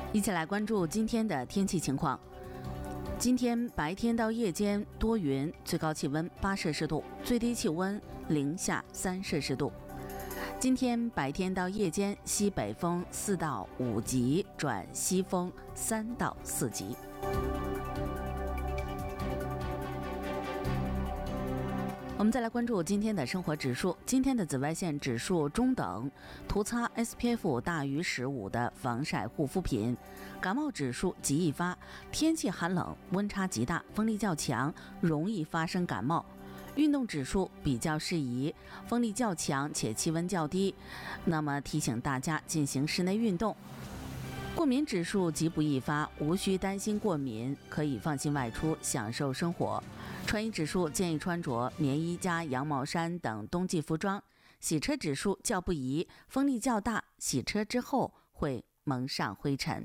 一起来关注今天的天气情况。今天白天到夜间多云，最高气温8摄氏度，最低气温零下3摄氏度。今天白天到夜间西北风4到5级转西风3到4级。我们再来关注今天的生活指数。今天的紫外线指数中等，涂擦 SPF 大于15的防晒护肤品。感冒指数极易发，天气寒冷，温差极大，风力较强，容易发生感冒。运动指数比较适宜，风力较强且气温较低，那么提醒大家进行室内运动。过敏指数极不易发，无需担心过敏，可以放心外出享受生活。穿衣指数建议穿着棉衣加羊毛衫等冬季服装。洗车指数较不宜，风力较大，洗车之后会蒙上灰尘。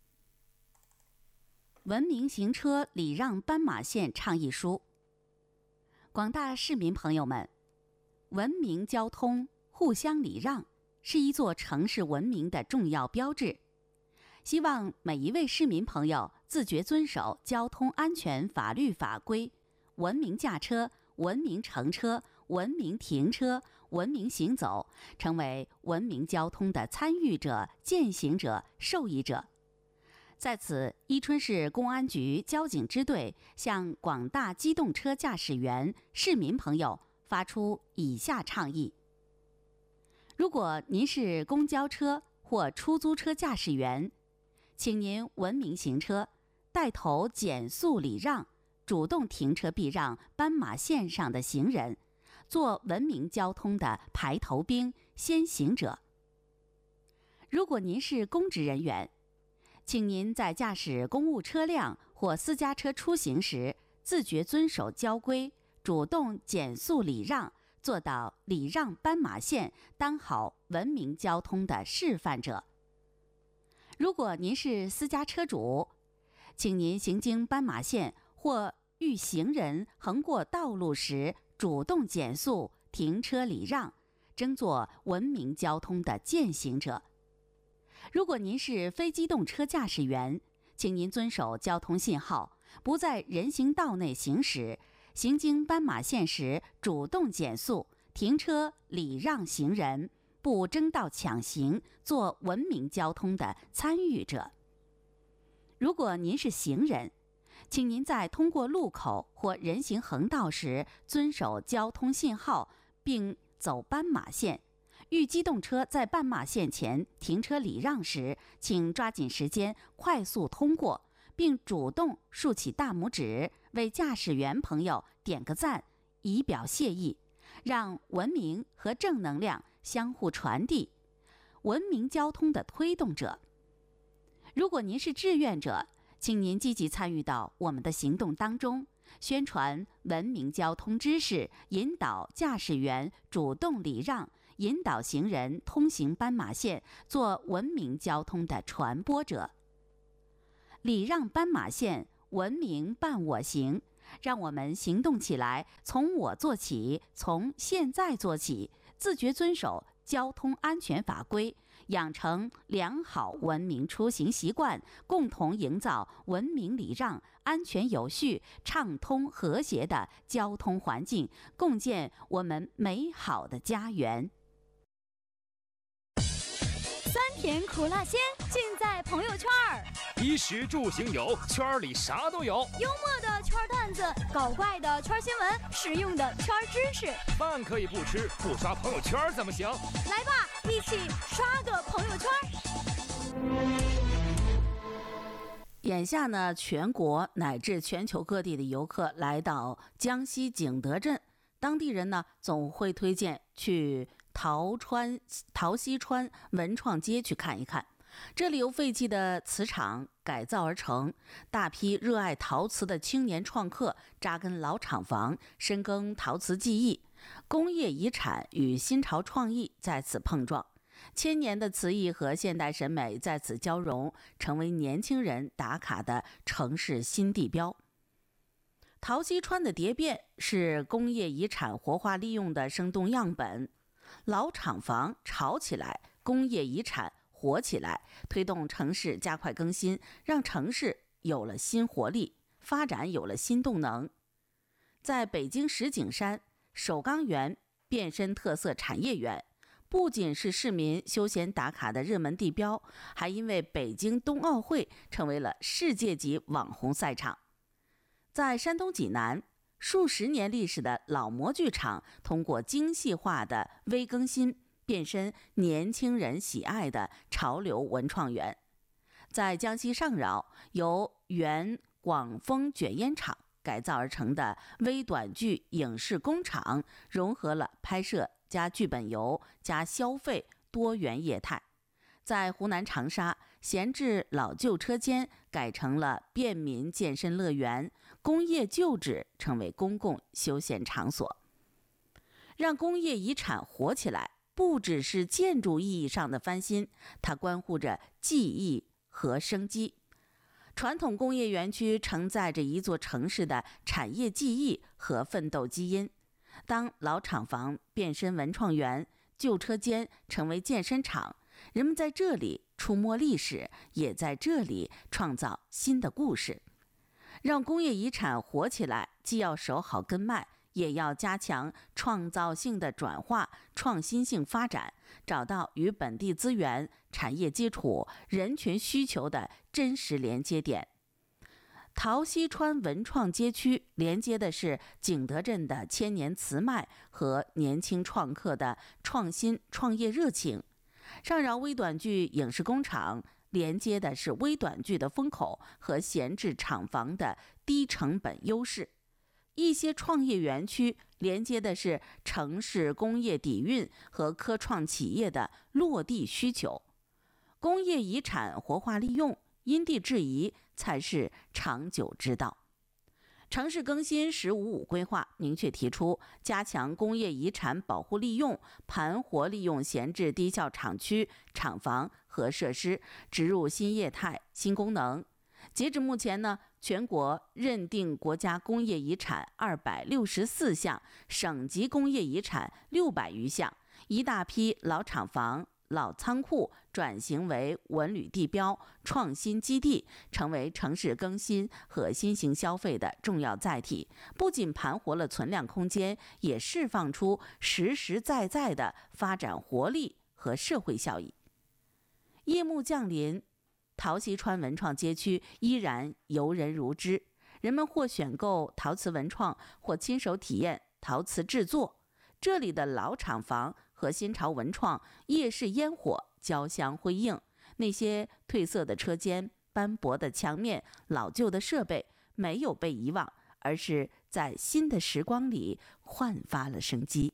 文明行车礼让斑马线倡议书。广大市民朋友们，文明交通互相礼让是一座城市文明的重要标志，希望每一位市民朋友自觉遵守交通安全法律法规，文明驾车，文明乘车，文明停车，文明行走，成为文明交通的参与者、践行者、受益者。在此，伊春市公安局交警支队向广大机动车驾驶员、市民朋友发出以下倡议：如果您是公交车或出租车驾驶员，请您文明行车，带头减速礼让，主动停车避让斑马线上的行人，做文明交通的排头兵、先行者。如果您是公职人员，请您在驾驶公务车辆或私家车出行时，自觉遵守交规，主动减速礼让，做到礼让斑马线，当好文明交通的示范者。如果您是私家车主，请您行经斑马线或遇行人横过道路时，主动减速停车礼让，争做文明交通的践行者。如果您是非机动车驾驶员，请您遵守交通信号，不在人行道内行驶，行经斑马线时主动减速停车礼让行人，不争道抢行，做文明交通的参与者。如果您是行人，请您在通过路口或人行横道时遵守交通信号，并走斑马线。遇机动车在斑马线前停车礼让时，请抓紧时间快速通过，并主动竖起大拇指为驾驶员朋友点个赞，以表谢意，让文明和正能量相互传递，文明交通的推动者。如果您是志愿者，请您积极参与到我们的行动当中，宣传文明交通知识，引导驾驶员主动礼让，引导行人通行斑马线，做文明交通的传播者。礼让斑马线，文明伴我行，让我们行动起来，从我做起，从现在做起，自觉遵守交通安全法规，养成良好文明出行习惯，共同营造文明礼让、安全有序、畅通和谐的交通环境，共建我们美好的家园。 酸甜苦辣鲜，尽在朋友圈儿。 衣食住行有，圈里啥都有。 幽默的圈段子，搞怪的圈新闻，实用的圈知识。 饭可以不吃，不刷朋友圈怎么行？ 来吧，一起刷个朋友圈。 眼下呢，全国乃至全球各地的游客来到江西景德镇，当地人呢总会推荐去陶溪川文创街去看一看。这里由废弃的瓷厂改造而成，大批热爱陶瓷的青年创客扎根老厂房，深耕陶瓷技艺，工业遗产与新潮创意在此碰撞，千年的瓷艺和现代审美在此交融，成为年轻人打卡的城市新地标。陶溪川的蝶变是工业遗产活化利用的生动样本，老厂房炒起来，工业遗产活起来，推动城市加快更新，让城市有了新活力，发展有了新动能。在北京石景山，首钢园变身特色产业园，不仅是市民休闲打卡的热门地标，还因为北京冬奥会成为了世界级网红赛场。在山东济南，数十年历史的老模具厂通过精细化的微更新，变身年轻人喜爱的潮流文创园。在江西上饶，由原广丰卷烟厂改造而成的微短剧影视工厂，融合了拍摄加剧本游加消费多元业态。在湖南长沙，闲置老旧车间改成了便民健身乐园，工业旧址成为公共休闲场所。让工业遗产活起来，不只是建筑意义上的翻新，它关乎着记忆和生机。传统工业园区承载着一座城市的产业记忆和奋斗基因。当老厂房变身文创园，旧车间成为健身场，人们在这里触摸历史，也在这里创造新的故事。让工业遗产活起来，既要守好根脉，也要加强创造性的转化、创新性发展，找到与本地资源、产业基础、人群需求的真实连接点。陶溪川文创街区连接的是景德镇的千年词脉和年轻创客的创新创业热情。上饶微短剧影视工厂连接的是微短剧的风口和闲置厂房的低成本优势。一些创业园区连接的是城市工业底蕴和科创企业的落地需求。工业遗产活化利用，因地制宜才是长久之道。城市更新“十五五”规划明确提出，加强工业遗产保护利用，盘活利用闲置低效厂区、厂房和设施，植入新业态、新功能。截止目前呢，全国认定国家工业遗产264项，省级工业遗产600余项，一大批老厂房、老仓库转型为文旅地标、创新基地，成为城市更新和新型消费的重要载体。不仅盘活了存量空间，也释放出实实在在的发展活力和社会效益。夜幕降临，陶溪川文创街区依然游人如织，人们或选购陶瓷文创，或亲手体验陶瓷制作。这里的老厂房和新潮文创夜市烟火交相辉映，那些褪色的车间、斑驳的墙面、老旧的设备没有被遗忘，而是在新的时光里焕发了生机。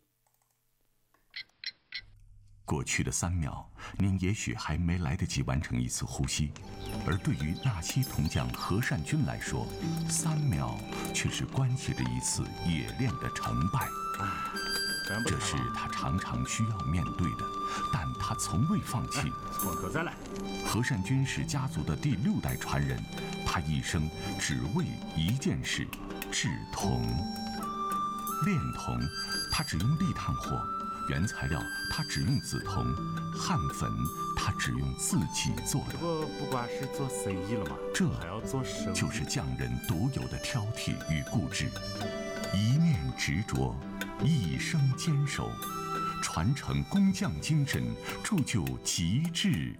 过去的3秒，您也许还没来得及完成一次呼吸，而对于纳西铜匠何善军来说，3秒却是关系着一次冶炼的成败。这是他常常需要面对的，但他从未放弃。 混合再来。 何善军是家族的第6代传人，他一生只为一件事：制铜。炼铜，他只用砾炭火；原材料，他只用紫铜；焊粉，他只用自己做的。 不光是做生意了嘛， 这还要做生意， 就是匠人独有的挑剔与固执，一念执着，一生坚守，传承工匠精神，铸就极致